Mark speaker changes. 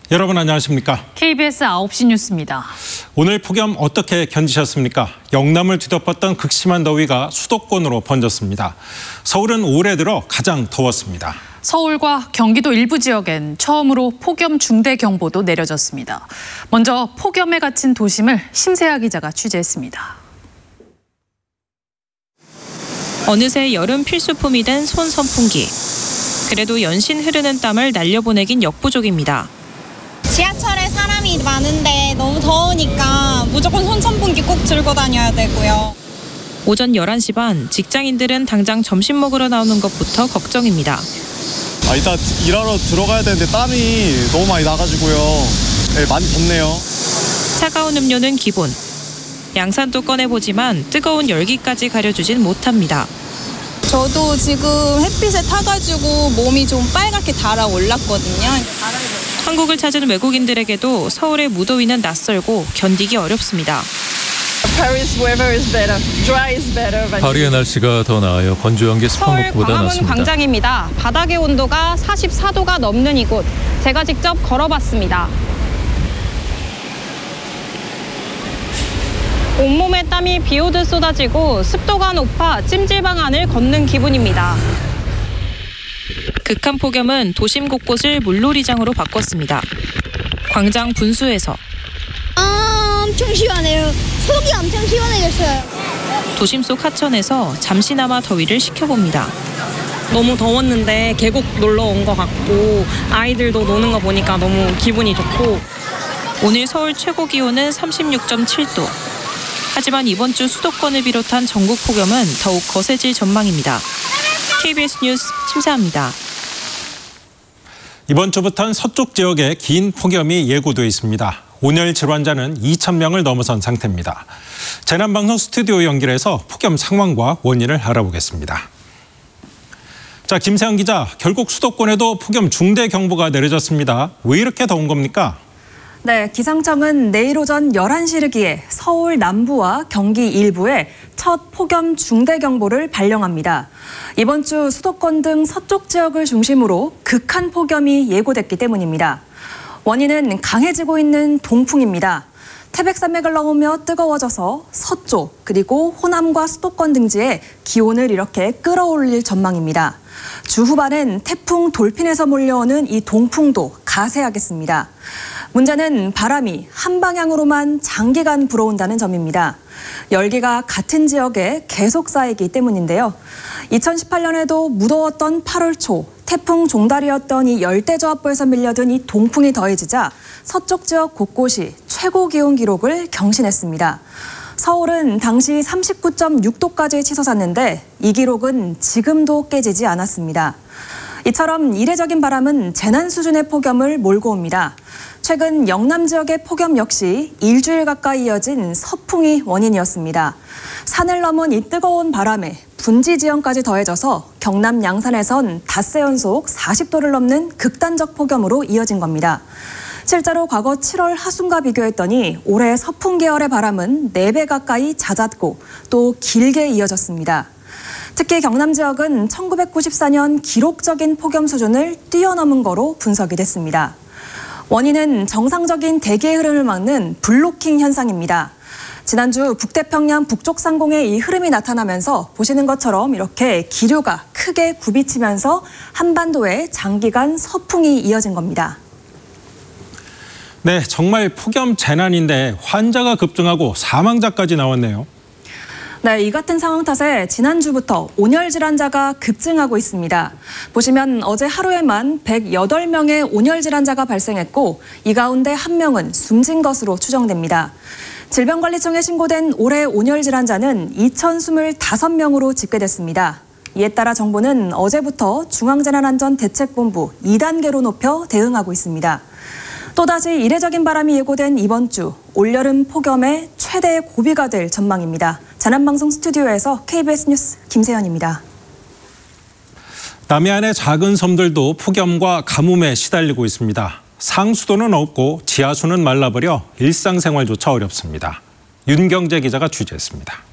Speaker 1: 여러분 안녕하십니까?
Speaker 2: KBS 9시 뉴스입니다.
Speaker 1: 오늘 폭염 어떻게 견디셨습니까? 영남을 뒤덮었던 극심한 더위가 수도권으로 번졌습니다. 서울은 올해 들어 가장 더웠습니다.
Speaker 2: 서울과 경기도 일부 지역엔 처음으로 폭염 중대 경보도 내려졌습니다. 먼저 폭염에 갇힌 도심을 심세아 기자가 취재했습니다.
Speaker 3: 어느새 여름 필수품이 된 손 선풍기. 그래도 연신 흐르는 땀을 날려보내긴 역부족입니다.
Speaker 4: 지하철에 사람이 많은데 너무 더우니까 무조건 손선풍기 꼭 들고 다녀야 되고요.
Speaker 3: 오전 11시 반 직장인들은 당장 점심 먹으러 나오는 것부터 걱정입니다.
Speaker 5: 이따 일하러 들어가야 되는데 땀이 너무 많이 나가지고요. 네, 많이 덥네요.
Speaker 3: 차가운 음료는 기본. 양산도 꺼내보지만 뜨거운 열기까지 가려주진 못합니다.
Speaker 4: 저도 지금 햇빛에 타가지고 몸이 좀 빨갛게 달아올랐거든요.
Speaker 3: 한국을 찾은 외국인들에게도 서울의 무더위는 낯설고 견디기 어렵습니다.
Speaker 6: 파리의 날씨가 더 나아요. 건조한 게 습한
Speaker 7: 서울
Speaker 6: 것보다
Speaker 7: 광화문
Speaker 6: 낫습니다.
Speaker 7: 광장입니다. 바닥의 온도가 44도가 넘는 이곳. 제가 직접 걸어봤습니다. 온몸에 땀이 비 오듯 쏟아지고 습도가 높아 찜질방 안을 걷는 기분입니다.
Speaker 3: 극한 폭염은 도심 곳곳을 물놀이장으로 바꿨습니다. 광장 분수에서
Speaker 8: 엄청 시원해요. 속이 엄청 시원해졌어요.
Speaker 3: 도심 속 하천에서 잠시나마 더위를 식혀봅니다.
Speaker 7: 너무 더웠는데 계곡 놀러 온 것 같고 아이들도 노는 거 보니까 너무 기분이 좋고.
Speaker 3: 오늘 서울 최고 기온은 36.7도. 하지만 이번 주 수도권을 비롯한 전국 폭염은 더욱 거세질 전망입니다. KBS 뉴스 심사합니다.
Speaker 1: 이번 주부터는 서쪽 지역에 긴 폭염이 예고돼 있습니다. 온열 질환자는 2,000명을 넘어선 상태입니다. 재난방송 스튜디오 연결해서 폭염 상황과 원인을 알아보겠습니다. 자, 김세현 기자, 결국 수도권에도 폭염 중대 경보가 내려졌습니다. 왜 이렇게 더운 겁니까?
Speaker 9: 네, 기상청은 내일 오전 11시 르기에 서울 남부와 경기 일부에 첫 폭염 중대 경보를 발령합니다. 이번 주 수도권 등 서쪽 지역을 중심으로 극한 폭염이 예고됐기 때문입니다. 원인은 강해지고 있는 동풍입니다. 태백산맥을 넘으며 뜨거워져서 서쪽 그리고 호남과 수도권 등지에 기온을 이렇게 끌어올릴 전망입니다. 주 후반엔 태풍 돌핀에서 몰려오는 이 동풍도 가세하겠습니다. 문제는 바람이 한 방향으로만 장기간 불어온다는 점입니다. 열기가 같은 지역에 계속 쌓이기 때문인데요. 2018년에도 무더웠던 8월 초 태풍 종달이었던 이 열대저압부에서 밀려든 이 동풍이 더해지자 서쪽 지역 곳곳이 최고 기온 기록을 경신했습니다. 서울은 당시 39.6도까지 치솟았는데 이 기록은 지금도 깨지지 않았습니다. 이처럼 이례적인 바람은 재난 수준의 폭염을 몰고 옵니다. 최근 영남 지역의 폭염 역시 일주일 가까이 이어진 서풍이 원인이었습니다. 산을 넘은 이 뜨거운 바람에 분지 지형까지 더해져서 경남 양산에선 닷새 연속 40도를 넘는 극단적 폭염으로 이어진 겁니다. 실제로 과거 7월 하순과 비교했더니 올해 서풍 계열의 바람은 4배 가까이 잦았고 또 길게 이어졌습니다. 특히 경남 지역은 1994년 기록적인 폭염 수준을 뛰어넘은 거로 분석이 됐습니다. 원인은 정상적인 대기의 흐름을 막는 블로킹 현상입니다. 지난주 북태평양 북쪽 상공에 이 흐름이 나타나면서 보시는 것처럼 이렇게 기류가 크게 굽이치면서 한반도에 장기간 서풍이 이어진 겁니다.
Speaker 1: 네, 정말 폭염 재난인데 환자가 급증하고 사망자까지 나왔네요.
Speaker 9: 네, 이 같은 상황 탓에 지난주부터 온열 질환자가 급증하고 있습니다. 보시면 어제 하루에만 108명의 온열 질환자가 발생했고 이 가운데 1명은 숨진 것으로 추정됩니다. 질병관리청에 신고된 올해 온열 질환자는 2,025명으로 집계됐습니다. 이에 따라 정부는 어제부터 중앙재난안전대책본부 2단계로 높여 대응하고 있습니다. 또다시 이례적인 바람이 예고된 이번 주 올여름 폭염의 최대 고비가 될 전망입니다. 재난방송 스튜디오에서 KBS 뉴스 김세현입니다.
Speaker 1: 남해안의 작은 섬들도 폭염과 가뭄에 시달리고 있습니다. 상수도는 없고 지하수는 말라버려 일상생활조차 어렵습니다. 윤경재 기자가 취재했습니다.